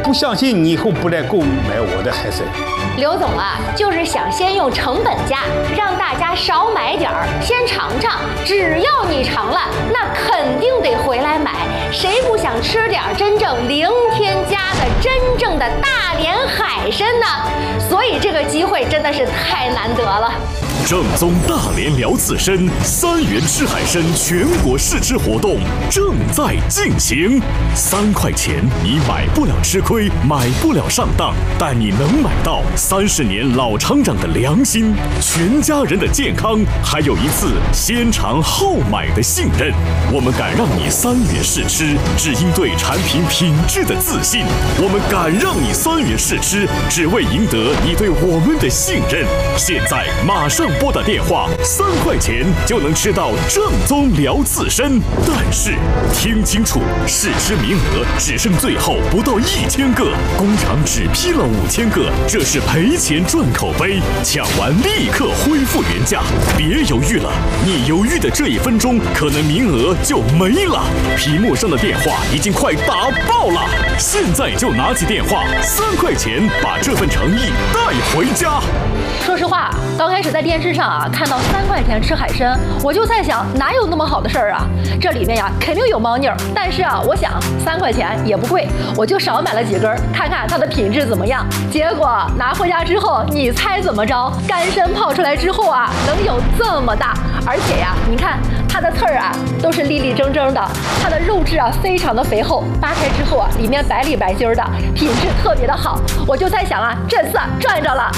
不相信你以后不来购买我的海参。 刘总啊，就是想先用成本价让大家少买点儿，先尝尝。只要你尝了，那肯定得回来买。谁不想吃点真正零添加的真正的大连海参呢？所以这个机会真的是太难得了。 正宗大连聊刺参3元吃海参全国试吃活动正在进行，3块钱你买不了吃亏，买不了上当，但你能买到30年老厂长的良心、全家人的健康，还有一次先尝后买的信任。我们敢让你3元试吃，只因对产品品质的自信。我们敢让你3元试吃，只为赢得你对我们的信任。现在马上拨打电话，3块钱就能吃到正宗聊刺参。但是听清楚，试吃名额只剩最后不到1000个，工厂只批了5000个，这是赔钱赚口碑，抢完立刻恢复原价。别犹豫了，你犹豫的这1分钟，可能名额就没了。屏幕上的电话已经快打爆了，现在就拿起电话，3块钱把这份诚意带回家。 说实话，刚开始在电视上啊看到3块钱吃海参，我就在想哪有那么好的事儿啊？这里面呀肯定有猫腻儿。但是啊，我想3块钱也不贵，我就少买了几根，看看它的品质怎么样。结果拿回家之后，你猜怎么着？干参泡出来之后啊，能有这么大，而且呀，你看它的刺儿啊都是立立正正的，它的肉质啊非常的肥厚，扒开之后啊，里面白里白筋的，品质特别的好。我就在想啊，这次赚着了。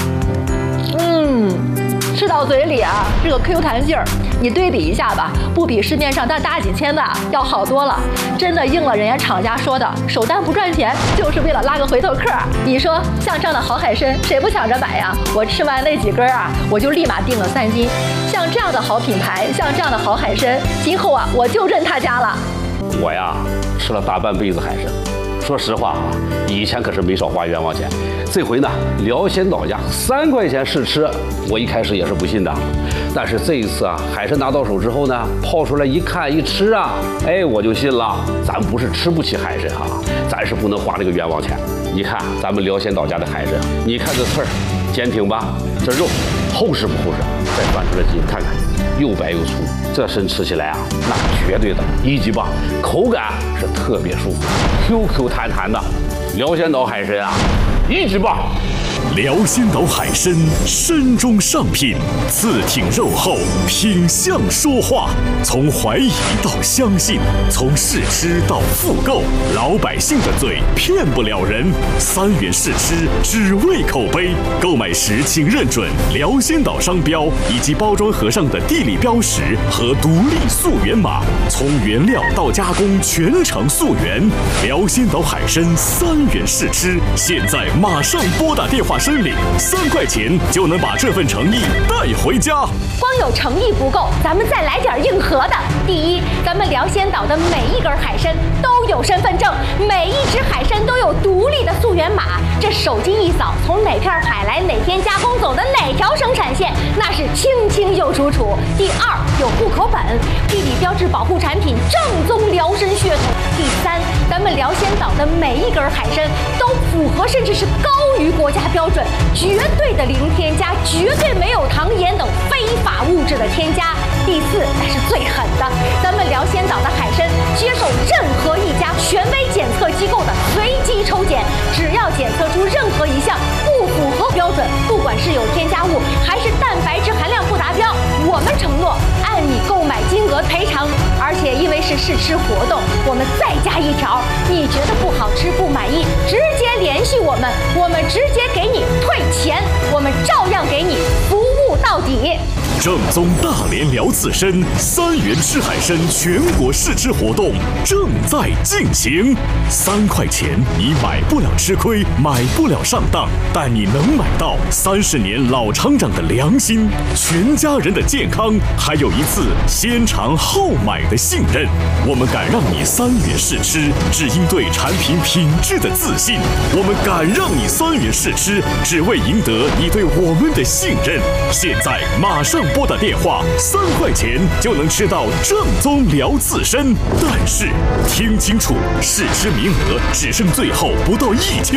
吃到嘴里啊，这个 Q 弹劲儿，你对比一下吧，不比市面上那大几千的要好多了。真的应了人家厂家说的，首单不赚钱，就是为了拉个回头客。你说像这样的好海参，谁不抢着买呀？我吃完那几根啊，我就立马订了3斤。像这样的好品牌，像这样的好海参，今后啊，我就认他家了。 我呀，吃了大半辈子海参。说实话啊，以前可是没少花冤枉钱。这回呢，辽鲜岛家3块钱试吃，我一开始也是不信的。但是这一次啊，海参拿到手之后呢，泡出来一看一吃啊，哎，我就信了。咱不是吃不起海参啊，咱是不能花这个冤枉钱。你看咱们辽鲜岛家的海参，你看这刺儿坚挺吧，这肉厚实不厚实？再翻出来筋看看，又白又粗，这参吃起来啊，那绝对的1级棒，口感是特别舒服，Q 弹弹的。辽鲜岛海参啊，1级棒。 辽鲜岛海参参中上品，刺挺肉厚，品相说话。从怀疑到相信，从试吃到复购，老百姓的嘴骗不了人。3元试吃，只为口碑。购买时请认准辽鲜岛商标以及包装盒上的地理标识和独立溯源码，从原料到加工全程溯源。辽鲜岛海参3元试吃，现在马上拨打电话申领，3块钱就能把这份诚意带回家。 光有诚意不够，咱们再来点硬核的。第一，咱们辽鲜岛的每一根海参都有身份证，每一只海参都有独立的溯源码，这手机一扫，从哪片海来，哪天加工走的哪条生产线，那是清清又楚楚。第二，有户口本，地理标志保护产品正宗辽参血统。第三，咱们辽鲜岛的每一根海参都符合甚至是高于国家标准，绝对的零添加，绝对没有糖盐等非法物质的添加。第四，那是最狠的，咱们辽鲜岛的海参接受任何一家权威检测机构的随机抽检，只要检测出任何一项不符合标准，不管是有添加物还是蛋白质含量不达标，我们承诺按你购买金额赔偿。而且因为是试吃活动，我们再加一条，你觉得不好吃不满意，直接联系我们，我们直接给你退钱，我们照样给你服务到底。 正宗大连聊刺参3元吃海参全国试吃活动正在进行，3块钱你买不了吃亏，买不了上当，但你能买到30年老厂长的良心、全家人的健康，还有一次先尝后买的信任。我们敢让你3元试吃，只因对产品品质的自信。我们敢让你3元试吃，只为赢得你对我们的信任。现在马上拨打电话，3块钱就能吃到正宗辽刺参。但是听清楚，试吃名额只剩最后不到1000